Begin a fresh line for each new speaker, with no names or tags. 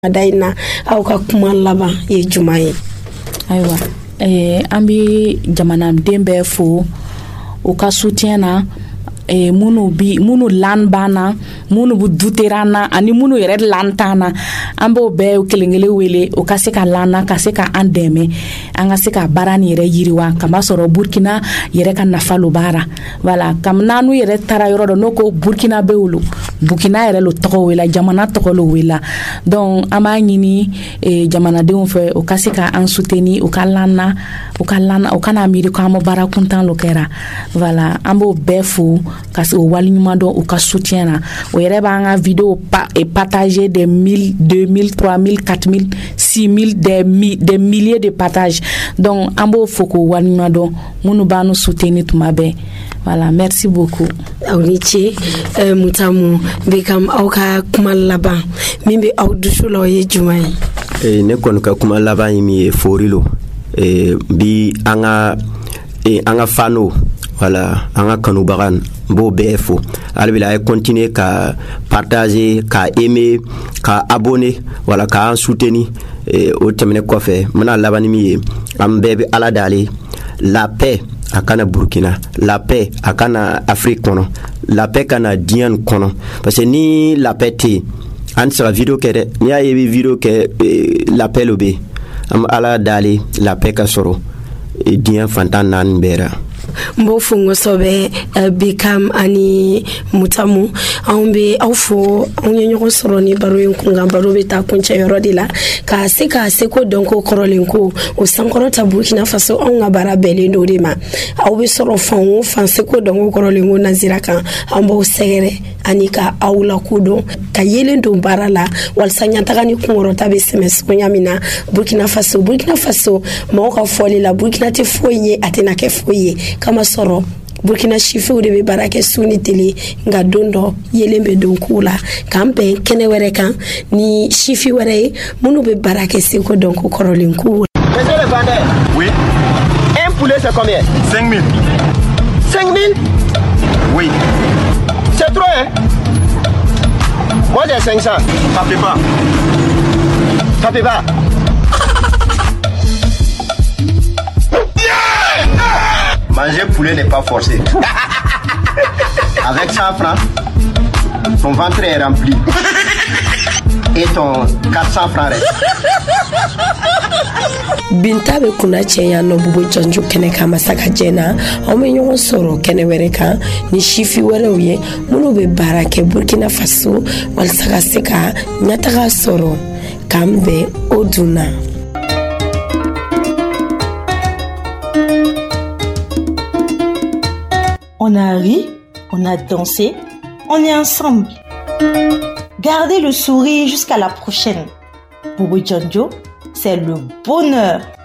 Daina au ka kuma laban ye juma ye.
Ayiwa an bi jamanaden bɛɛ fo u ka soutien na munu lan bana munu bu duterana ani munu yɛrɛ lan tana an b'o bɛɛ kelenkelen wele o ka se ka lana ka se ka an dɛmɛ an ka se ka baara ni yɛrɛ yiriwa kama sɔrɔ Burkina yɛrɛ ka nafa lo baara voilà kam nanu yɛrɛ tara yɔrɔ dɔ no ko Burkina be wolo Burkina yɛrɛ lo tɔgɔ wela jamana tɔgɔ lo wela donc an b'a ɲini jamanadenw fɛ o ka se ka an soutenir o ka lana o kana miiri ko an ma baara kuntan lo kɛra voilà an b'o bɛɛ fo ka se o waliɲuman dɔn u ka soutien na o yɛrɛ b'an ka vidéo partager des 1000 2000 3000 4000 6000 des milliers de partages donc an b'o fo k'o waliɲuman dɔn minnu b'an nu soutenir tuma bɛɛ voilà merci beaucoup
aw ni ce Mutamu Bekam aw ka kuma laban min bɛ aw dusu la o ye jumɛn ye
ne kɔni ka kuma laban ye min ye forilo bi an ka fano voilà an ka kanubaga b'o bɛɛ fo alibila ay continuer ka partager ka aimer ka abonner voilà ka an soutenir o tɛmɛnen kɔfɛ mana laban min ye an bɛɛ bɛ Ala dale la paix a kana Burkina la paix a kana Afrique kɔnɔ la paix kana diɲɛ kɔnɔ parce que ni la paix tɛ an tɛ se ka vidéo kɛ dɛ ni y'a ye i bɛ vidéo kɛ la paix lo bɛ an bɛ Ala dale la paix ka sɔrɔ diɲɛ fantan naani bɛɛ la.
Mbo fungo sobe Bekam ani Mutamu an be aw fo an ye ɲɔgɔn sɔrɔ ni baro in kunkan baro bɛ taa kuncɛ yɔrɔ de la ka se ko dɔn ko kɔrɔlen ko o sankɔrɔta Burkina Faso an ka baara bɛɛlen do de ma aw bɛ sɔrɔ fan o fan se ko dɔn ko kɔrɔlen ko nazira kan an b'aw sɛgɛrɛ ani ka aw la kodɔn ka yelen don baara la walasa ɲataga ni kunkɔrɔta bɛ sɛmɛ sogoɲa min na Burkina Faso mɔgɔw ka fɔli la Burkina tɛ foyi ye a tɛna kɛ foyi ye kama sɔrɔ Burkina chifiw de bɛ baara kɛ su ni tele nka don dɔ yelen bɛ don k'u la k'an bɛn kɛnɛ wɛrɛ kan ni chifi wɛrɛ ye minnu bɛ baara kɛ seko dɔn ko kɔrɔlen k'u.
Monsieur le vendeur, oui. Un poulet c'est combien?
5 000.
5 000?
Oui.
C'est trop hein? Moi j'ai 500.
Tapez pas.
Manger poulet n'est pas forcé. Avec 100 francs, ton ventre est rempli. Et ton 400 francs reste.
Binta be kuna cɛya no bubu janju kɛnɛ kan masaka jɛna aw bɛ ɲɔgɔn sɔrɔ kɛnɛ wɛrɛ kan ni chifi wɛrɛw ye minnu bɛ baara kɛ Burkina Faso walasa ka se ka ɲataga sɔrɔ k'an bɛn o dunna.
On a ri, on a dansé, on est ensemble. Gardez le sourire jusqu'à la prochaine. Boubou Djanjo, c'est le bonheur.